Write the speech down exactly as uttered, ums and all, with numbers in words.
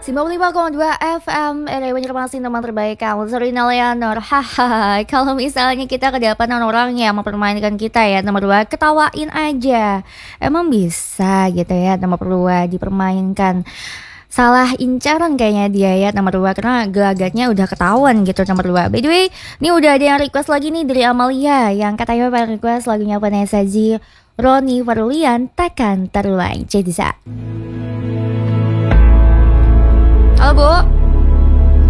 sembilan puluh lima koma dua F M Area Banjarmasin, teman terbaik kamu, Serina Leonor. Haha, kalau misalnya kita kedapatan orang yang mempermainkan kita ya, nomor dua, ketawain aja. Emang bisa gitu ya, nomor dua, dipermainkan. Salah incaran kayaknya dia ya, nomor dua, karena gelagatnya udah ketahuan gitu, nomor dua. By the way, ini udah ada yang request lagi nih dari Amalia, yang katanya pengen request lagunya Vanessa J, Roni Farulian, Takkan Terulang. Jadi sa. Halo Bu.